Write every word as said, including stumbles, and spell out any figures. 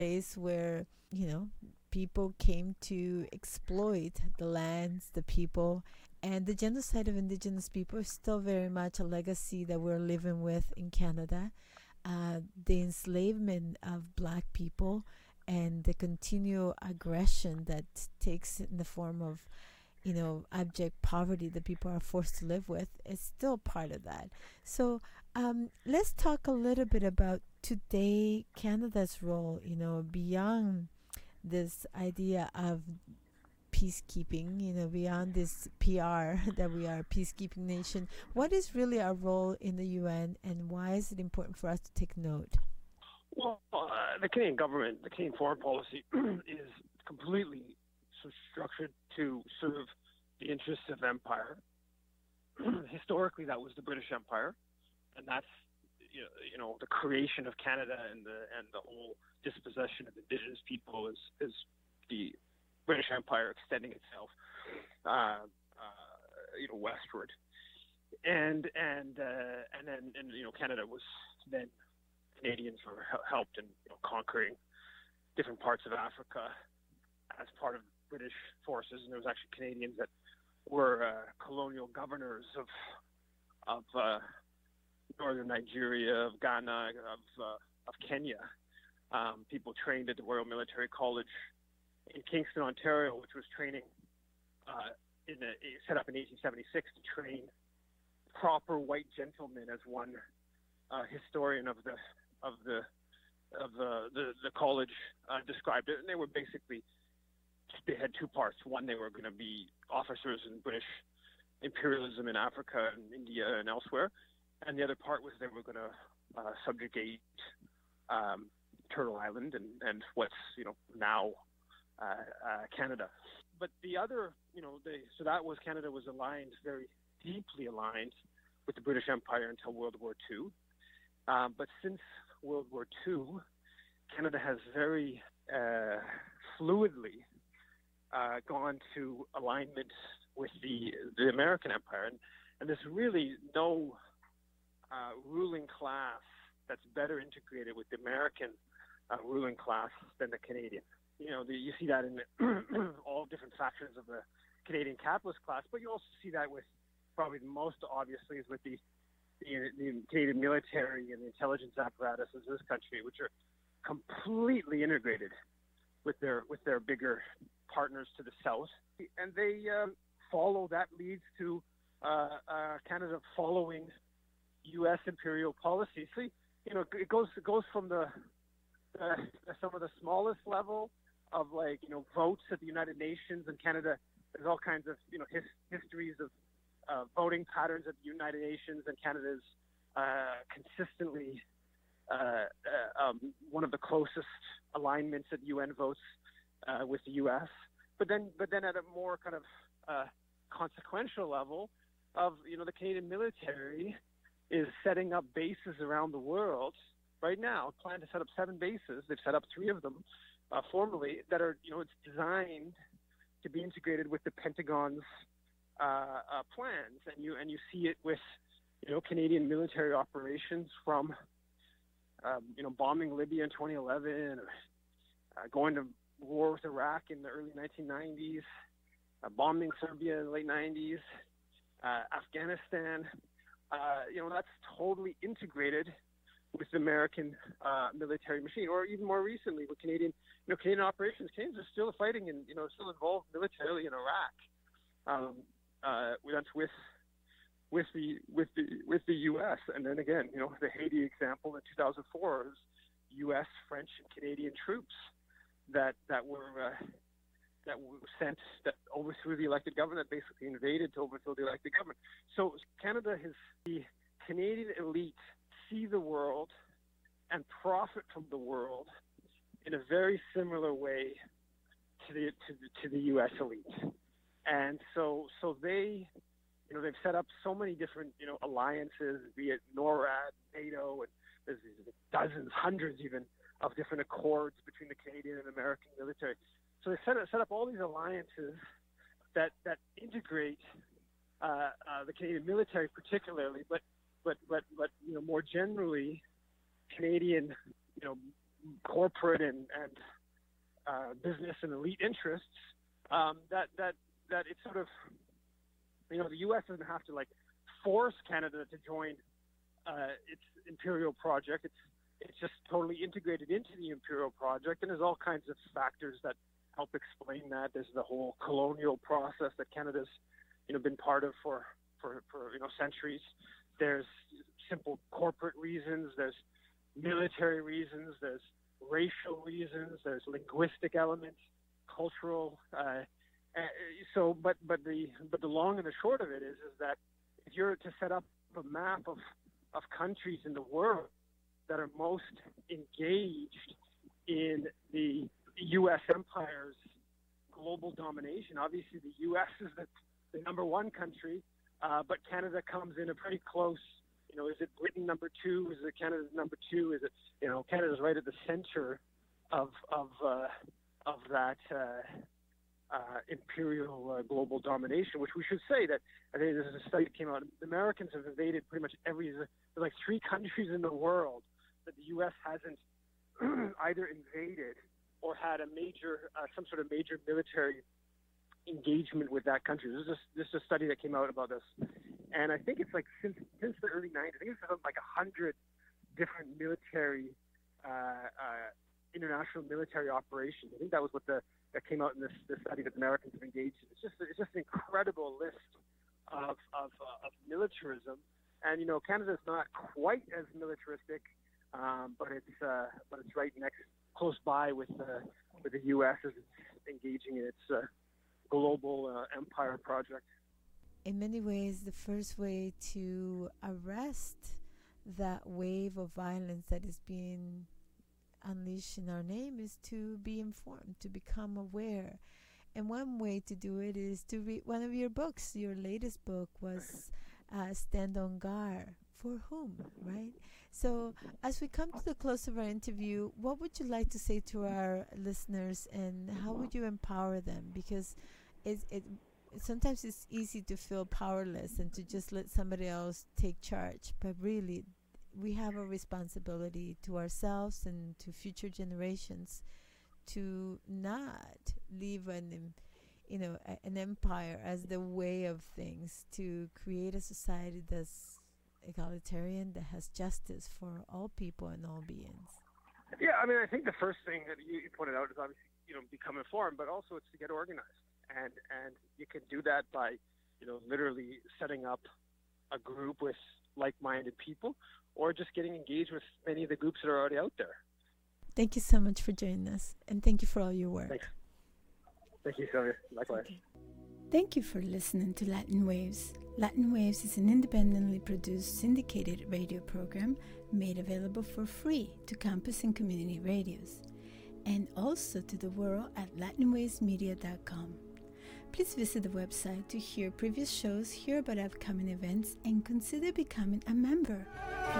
place where, you know, people came to exploit the lands, the people, and the genocide of Indigenous people is still very much a legacy that we're living with in Canada. Uh, the enslavement of Black people and the continual aggression that takes in the form of, you know, abject poverty that people are forced to live with is still part of that. So um, let's talk a little bit about today Canada's role, you know, beyond this idea of peacekeeping, you know, beyond this P R that we are a peacekeeping nation. What is really our role in the U N and why is it important for us to take note? Well, uh, the Canadian government, the Canadian foreign policy is completely structured to serve the interests of empire. Historically, that was the British Empire, and that's you know, you know the creation of Canada and the and the whole dispossession of Indigenous people is is the British Empire extending itself, uh, uh, you know, westward, and and uh, and then and you know Canada was then Canadians were helped in you know, conquering different parts of Africa as part of British forces, and there was actually Canadians that were uh, colonial governors of of uh, northern Nigeria, of Ghana, of uh, of Kenya. Um, people trained at the Royal Military College in Kingston, Ontario, which was training uh, in a, set up in eighteen seventy-six to train proper white gentlemen, as one uh, historian of the of the of the the, the college uh, described it. And they were basically they had two parts. One, they were going to be officers in British imperialism in Africa and India and elsewhere, and the other part was they were going to uh, subjugate um, Turtle Island and, and what's you know now uh, uh, Canada. But the other, you know, they, so that was Canada was aligned, very deeply aligned with the British Empire until World War Two. Um, but since World War Two, Canada has very uh, fluidly uh, gone to alignment with the the American Empire, and, and there's really no uh, ruling class that's better integrated with the American uh, ruling class than the Canadian. You know, the, you see that in all different factions of the Canadian capitalist class, but you also see that with probably the most obviously is with the the, the Canadian military and the intelligence apparatuses of this country, which are completely integrated with their with their bigger partners to the south, and they um, follow. That leads to uh, uh, Canada following U S imperial policy. So you know, it goes it goes from the uh, some of the smallest level of like you know votes at the United Nations and Canada. There's all kinds of you know his, histories of uh, voting patterns at the United Nations, and Canada's uh, consistently uh, uh, um, one of the closest alignments at U N votes uh, with the U S. But then, but then at a more kind of uh, consequential level, of you know the Canadian military is setting up bases around the world right now. Plan to set up seven bases. They've set up three of them uh, formally that are you know it's designed to be integrated with the Pentagon's uh, uh, plans, and you and you see it with you know Canadian military operations from um, you know bombing Libya in twenty eleven, or uh, going to war with Iraq in the early nineteen nineties, uh, bombing Serbia in the late nineties, uh, Afghanistan. Uh, you know that's totally integrated with the American uh, military machine, or even more recently with Canadian, you know, Canadian operations. Canadians are still fighting and you know still involved militarily in Iraq. Um, uh, that's with with the with the with the U S. And then again, you know, the Haiti example in two thousand four is U S, French, and Canadian troops that that were uh, that were sent that overthrew the elected government, basically invaded to overthrow the elected government. So Canada has the Canadian elite see the world and profit from the world in a very similar way to the to the, to the U S elite, and so so they, you know, they've set up so many different you know alliances, be it NORAD, NATO, and there's dozens, hundreds even of different accords between the Canadian and American military. So they set up, set up all these alliances that that integrate uh, uh, the Canadian military particularly, but but but but you know more generally Canadian you know corporate and, and uh, business and elite interests, um, that, that, that it's sort of, you know, the U S doesn't have to like force Canada to join uh, its imperial project. It's, it's just totally integrated into the imperial project, and there's all kinds of factors that help explain that. There's the whole colonial process that Canada's, you know, been part of for, for, for you know, centuries. There's simple corporate reasons. There's military reasons. There's racial reasons. There's linguistic elements, cultural. Uh, uh, so, but but the but the long and the short of it is is that if you're to set up a map of of countries in the world that are most engaged in the U S empire's global domination, obviously the U S is the, the number one country, uh, but Canada comes in a pretty close, you know, is it Britain number two? Is it Canada number two? Is it, you know, Canada's right at the center of, of, uh, of that uh, uh, imperial uh, global domination, which we should say that, I think there's a study that came out, the Americans have invaded pretty much every, there's like three countries in the world that the U S hasn't either invaded or had a major, uh, some sort of major military engagement with that country. This is, a, this is a study that came out about this. And I think it's like since, since the early nineties, I think it's like a hundred different military, uh, uh, international military operations. I think that was what the, that came out in this, this study that the Americans have engaged in. It's just, it's just an incredible list of, of, uh, of militarism. And, you know, Canada's not quite as militaristic, um, but it's, uh, but it's right next, close by with, uh, with the U S as it's engaging in its, uh, global uh, empire project. In many ways, the first way to arrest that wave of violence that is being unleashed in our name is to be informed, to become aware. And one way to do it is to read one of your books. Your latest book was uh, Stand on Guard. For whom, right? So as we come to the close of our interview, what would you like to say to our listeners, and how would you empower them? Because it's, it sometimes it's easy to feel powerless and to just let somebody else take charge. But really, we have a responsibility to ourselves and to future generations to not leave an, you know, a, an empire as the way of things, to create a society that's egalitarian, that has justice for all people and all beings. Yeah, I mean, I think the first thing that you, you pointed out is obviously, you know, become informed, but also it's to get organized. And and you can do that by, you know, literally setting up a group with like-minded people, or just getting engaged with many of the groups that are already out there. Thank you so much for joining us, and thank you for all your work. Thanks. Thank you, Sylvia. Likewise. Okay. Thank you for listening to Latin Waves. Latin Waves is an independently produced syndicated radio program made available for free to campus and community radios, and also to the world at latin waves media dot com. Please visit the website to hear previous shows, hear about upcoming events, and consider becoming a member.